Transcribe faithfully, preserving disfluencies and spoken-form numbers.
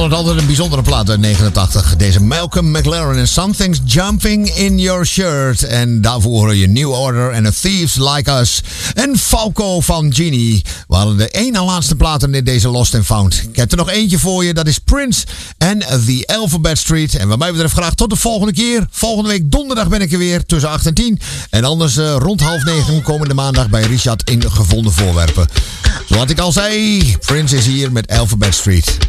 vond het altijd een bijzondere plaat uit negenentachtig. Deze Malcolm McLaren en Something's Jumping in Your Shirt. En daarvoor horen je New Order en A Thieves Like Us. En Falco van Genie. We hadden de ene laatste platen in deze Lost and Found. Ik heb er nog eentje voor je. Dat is Prince en The Alphabet Street. En wat mij betreft graag tot de volgende keer. Volgende week donderdag ben ik er weer tussen acht en tien. En anders uh, rond half negen komende maandag bij Richard in Gevonden Voorwerpen. Zoals ik al zei, Prince is hier met Alphabet Street.